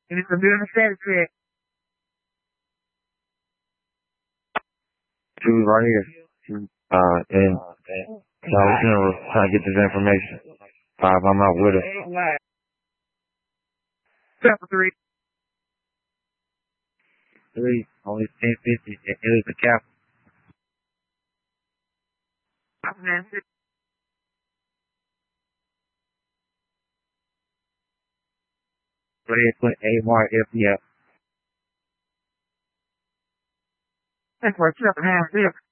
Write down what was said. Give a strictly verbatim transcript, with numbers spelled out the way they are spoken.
And it's a bit of a status check. She was right here. Uh, and so I was gonna trying to get this information. Five, I'm out with her. Step three. Three, only ten fifty. It is the cap. Go ahead, put A R F, yeah. That's for a second half.